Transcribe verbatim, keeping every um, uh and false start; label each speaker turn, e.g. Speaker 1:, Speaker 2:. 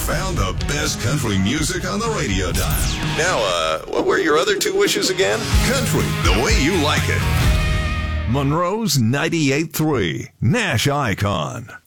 Speaker 1: found the best country music on the radio dial. Now, uh, what were your other two wishes again? Country, the way you like it. Monroe's ninety-eight point three, Nash Icon.